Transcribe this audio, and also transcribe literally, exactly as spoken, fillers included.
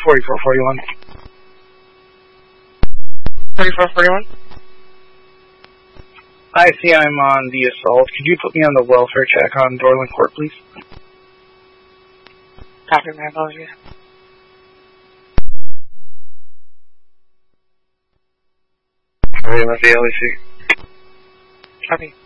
forty-four forty-one. forty-four forty-one? I see I'm on the assault. Could you put me on the welfare check on Dorland Court, please? Copy, my apologies. Copy, my V L E C. Copy.